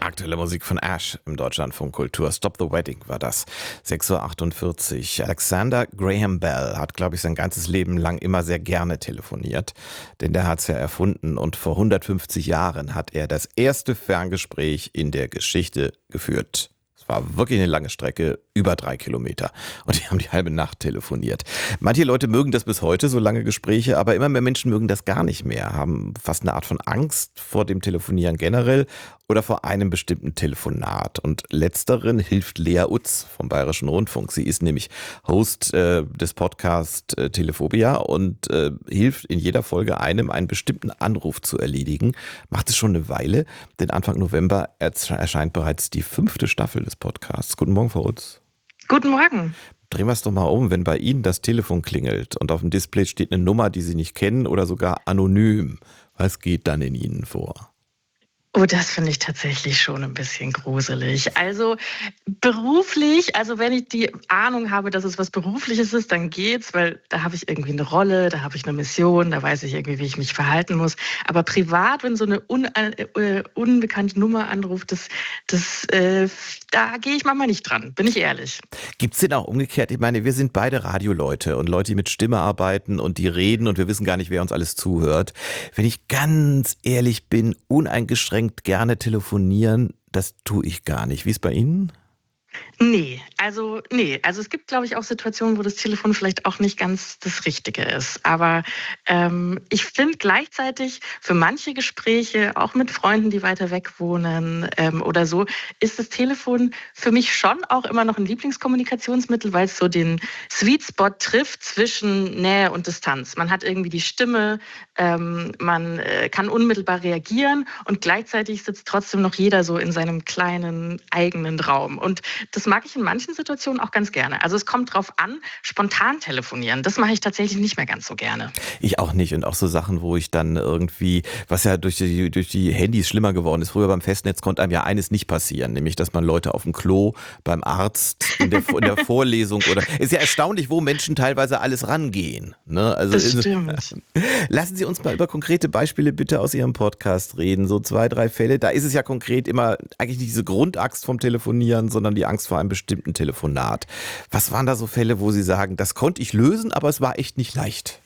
Aktuelle Musik von Ash im Deutschlandfunk Kultur. Stop the Wedding war das. 6:48 Uhr. Alexander Graham Bell hat, glaube ich, sein ganzes Leben lang immer sehr gerne telefoniert. Denn der hat es ja erfunden und vor 150 Jahren hat er das erste Ferngespräch in der Geschichte geführt. Es war wirklich eine lange Strecke, über 3 Kilometer. Und die haben die halbe Nacht telefoniert. Manche Leute mögen das bis heute, so lange Gespräche, aber immer mehr Menschen mögen das gar nicht mehr, haben fast eine Art von Angst vor dem Telefonieren generell oder vor einem bestimmten Telefonat. Und letzteren hilft Lea Utz vom Bayerischen Rundfunk. Sie ist nämlich Host des Podcasts Telephobia und hilft in jeder Folge einem, einen bestimmten Anruf zu erledigen. Macht es schon eine Weile, denn Anfang November erscheint bereits die 5. Staffel des Podcasts. Guten Morgen, Frau Utz. Guten Morgen. Drehen wir es doch mal um, wenn bei Ihnen das Telefon klingelt und auf dem Display steht eine Nummer, die Sie nicht kennen oder sogar anonym. Was geht dann in Ihnen vor? Oh, das finde ich tatsächlich schon ein bisschen gruselig. Also beruflich, also wenn ich die Ahnung habe, dass es was Berufliches ist, dann geht's, weil da habe ich irgendwie eine Rolle, da habe ich eine Mission, da weiß ich irgendwie, wie ich mich verhalten muss. Aber privat, wenn so eine unbekannte Nummer anruft, da gehe ich manchmal nicht dran, bin ich ehrlich. Gibt's denn auch umgekehrt? Ich meine, wir sind beide Radioleute und Leute, die mit Stimme arbeiten und die reden und wir wissen gar nicht, wer uns alles zuhört. Wenn ich ganz ehrlich bin, uneingeschränkt gerne telefonieren, das tue ich gar nicht. Wie ist bei Ihnen? Nee. Also es gibt, glaube ich, auch Situationen, wo das Telefon vielleicht auch nicht ganz das Richtige ist. Aber ich finde gleichzeitig für manche Gespräche, auch mit Freunden, die weiter weg wohnen oder so, ist das Telefon für mich schon auch immer noch ein Lieblingskommunikationsmittel, weil es so den Sweet Spot trifft zwischen Nähe und Distanz. Man hat irgendwie die Stimme, man kann unmittelbar reagieren und gleichzeitig sitzt trotzdem noch jeder so in seinem kleinen eigenen Raum. Und das mag ich in manchen Situationen auch ganz gerne. Also es kommt drauf an, spontan telefonieren. Das mache ich tatsächlich nicht mehr ganz so gerne. Ich auch nicht. Und auch so Sachen, wo ich dann irgendwie, was ja durch die Handys schlimmer geworden ist. Früher beim Festnetz konnte einem ja eines nicht passieren, nämlich, dass man Leute auf dem Klo, beim Arzt, in der Vorlesung oder, ist ja erstaunlich, wo Menschen teilweise alles rangehen. Ne? Also, Das stimmt. lassen Sie uns mal über konkrete Beispiele bitte aus Ihrem Podcast reden. So 2, 3 Fälle. Da ist es ja konkret immer eigentlich nicht diese Grundangst vom Telefonieren, sondern die Angst vor einem bestimmten Telefonat. Was waren da so Fälle, wo Sie sagen, das konnte ich lösen, aber es war echt nicht leicht?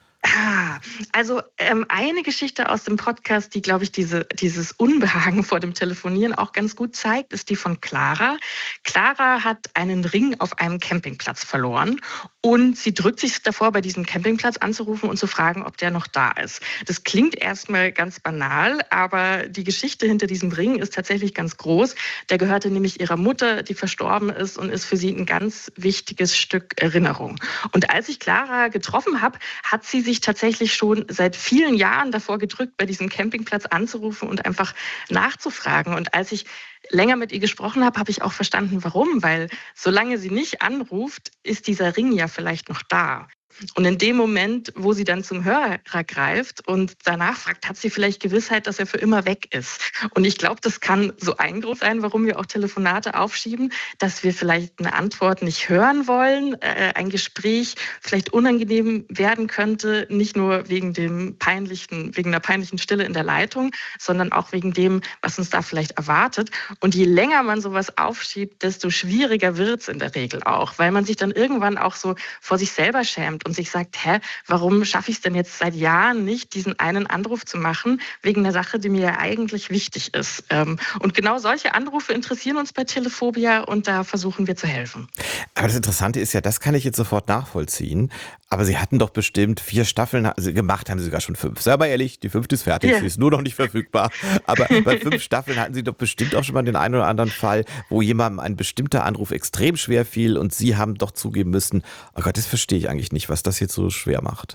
Also eine Geschichte aus dem Podcast, die, glaube ich, dieses Unbehagen vor dem Telefonieren auch ganz gut zeigt, ist die von Clara. Clara hat einen Ring auf einem Campingplatz verloren und sie drückt sich davor, bei diesem Campingplatz anzurufen und zu fragen, ob der noch da ist. Das klingt erstmal ganz banal, aber die Geschichte hinter diesem Ring ist tatsächlich ganz groß. Der gehörte nämlich ihrer Mutter, die verstorben ist und ist für sie ein ganz wichtiges Stück Erinnerung. Und als ich Clara getroffen habe, hat sie sich tatsächlich schon seit vielen Jahren davor gedrückt, bei diesem Campingplatz anzurufen und einfach nachzufragen. Und als ich länger mit ihr gesprochen habe, habe ich auch verstanden, warum. Weil solange sie nicht anruft, ist dieser Ring ja vielleicht noch da. Und in dem Moment, wo sie dann zum Hörer greift und danach fragt, hat sie vielleicht Gewissheit, dass er für immer weg ist. Und ich glaube, das kann so ein Grund sein, warum wir auch Telefonate aufschieben, dass wir vielleicht eine Antwort nicht hören wollen, ein Gespräch vielleicht unangenehm werden könnte, nicht nur wegen einer peinlichen Stille in der Leitung, sondern auch wegen dem, was uns da vielleicht erwartet. Und je länger man sowas aufschiebt, desto schwieriger wird es in der Regel auch, weil man sich dann irgendwann auch so vor sich selber schämt und sich sagt, warum schaffe ich es denn jetzt seit Jahren nicht, diesen einen Anruf zu machen, wegen einer Sache, die mir ja eigentlich wichtig ist. Und genau solche Anrufe interessieren uns bei Telephobia und da versuchen wir zu helfen. Aber das Interessante ist ja, das kann ich jetzt sofort nachvollziehen. Aber Sie hatten doch bestimmt 4 Staffeln gemacht, haben Sie sogar schon 5. Sei aber ehrlich, die 5. ist fertig, sie ist nur noch nicht verfügbar. Aber bei 5 Staffeln hatten Sie doch bestimmt auch schon mal den einen oder anderen Fall, wo jemandem ein bestimmter Anruf extrem schwer fiel und Sie haben doch zugeben müssen, oh Gott, das verstehe ich eigentlich nicht, was das jetzt so schwer macht.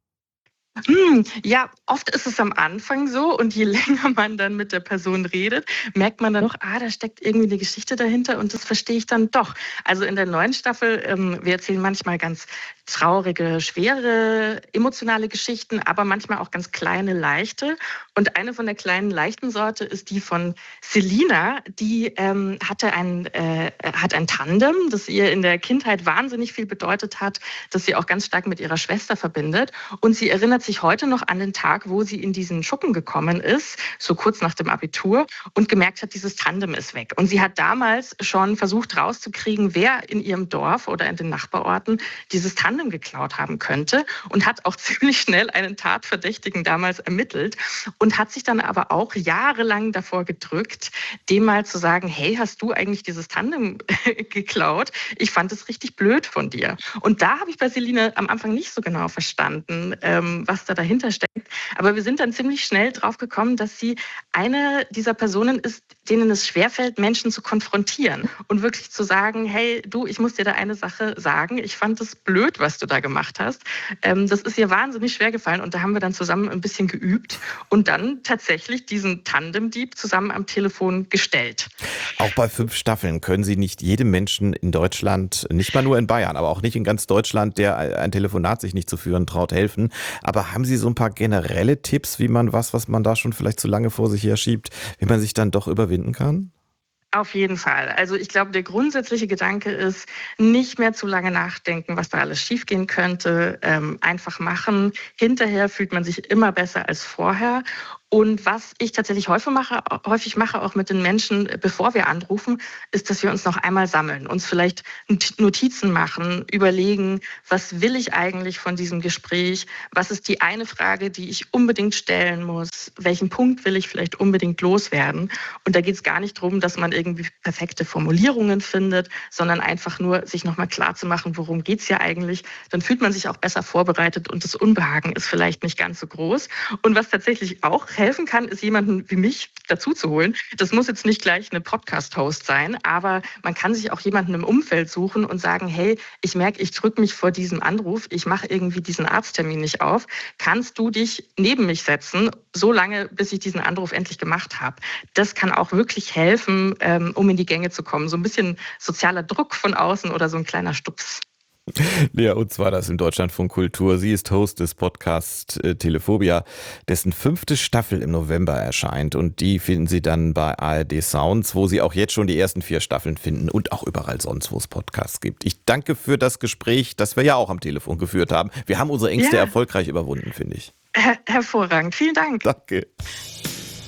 Ja, oft ist es am Anfang so und je länger man dann mit der Person redet, merkt man dann noch, da steckt irgendwie eine Geschichte dahinter und das verstehe ich dann doch. Also in der neuen Staffel, wir erzählen manchmal ganz traurige, schwere, emotionale Geschichten, aber manchmal auch ganz kleine, leichte. Und eine von der kleinen, leichten Sorte ist die von Selina. Die hat ein Tandem, das ihr in der Kindheit wahnsinnig viel bedeutet hat, das sie auch ganz stark mit ihrer Schwester verbindet. Und sie erinnert sich sich heute noch an den Tag, wo sie in diesen Schuppen gekommen ist, so kurz nach dem Abitur, und gemerkt hat, dieses Tandem ist weg. Und sie hat damals schon versucht rauszukriegen, wer in ihrem Dorf oder in den Nachbarorten dieses Tandem geklaut haben könnte, und hat auch ziemlich schnell einen Tatverdächtigen damals ermittelt und hat sich dann aber auch jahrelang davor gedrückt, dem mal zu sagen, hey, hast du eigentlich dieses Tandem geklaut? Ich fand es richtig blöd von dir. Und da habe ich bei Seline am Anfang nicht so genau verstanden, was da dahinter steckt. Aber wir sind dann ziemlich schnell drauf gekommen, dass sie eine dieser Personen ist, denen es schwerfällt, Menschen zu konfrontieren und wirklich zu sagen, hey, du, ich muss dir da eine Sache sagen. Ich fand es blöd, was du da gemacht hast. Das ist ihr wahnsinnig schwer gefallen, und da haben wir dann zusammen ein bisschen geübt und dann tatsächlich diesen Tandemdieb zusammen am Telefon gestellt. Auch bei 5 Staffeln können Sie nicht jedem Menschen in Deutschland, nicht mal nur in Bayern, aber auch nicht in ganz Deutschland, der ein Telefonat sich nicht zu führen traut, helfen. Aber haben Sie so ein paar generelle Tipps, wie man was man da schon vielleicht zu lange vor sich her schiebt, wie man sich dann doch überwinden kann? Auf jeden Fall. Also ich glaube, der grundsätzliche Gedanke ist, nicht mehr zu lange nachdenken, was da alles schiefgehen könnte. Einfach machen. Hinterher fühlt man sich immer besser als vorher. Und was ich tatsächlich häufig mache, auch mit den Menschen, bevor wir anrufen, ist, dass wir uns noch einmal sammeln, uns vielleicht Notizen machen, überlegen, was will ich eigentlich von diesem Gespräch? Was ist die eine Frage, die ich unbedingt stellen muss? Welchen Punkt will ich vielleicht unbedingt loswerden? Und da geht es gar nicht darum, dass man irgendwie perfekte Formulierungen findet, sondern einfach nur, sich nochmal klar zu machen, worum geht es ja eigentlich? Dann fühlt man sich auch besser vorbereitet und das Unbehagen ist vielleicht nicht ganz so groß. Und was tatsächlich auch helfen kann, ist, jemanden wie mich dazu zu holen. Das muss jetzt nicht gleich eine Podcast-Host sein, aber man kann sich auch jemanden im Umfeld suchen und sagen, hey, ich merke, ich drücke mich vor diesem Anruf, ich mache irgendwie diesen Arzttermin nicht auf. Kannst du dich neben mich setzen, so lange, bis ich diesen Anruf endlich gemacht habe? Das kann auch wirklich helfen, um in die Gänge zu kommen. So ein bisschen sozialer Druck von außen oder so ein kleiner Stups. Lea Utz war das im Deutschlandfunk Kultur. Sie ist Host des Podcasts Telephobia, dessen 5. Staffel im November erscheint. Und die finden Sie dann bei ARD Sounds, wo Sie auch jetzt schon die ersten 4 Staffeln finden und auch überall sonst, wo es Podcasts gibt. Ich danke für das Gespräch, das wir ja auch am Telefon geführt haben. Wir haben unsere Ängste erfolgreich überwunden, finde ich. Hervorragend. Vielen Dank. Danke.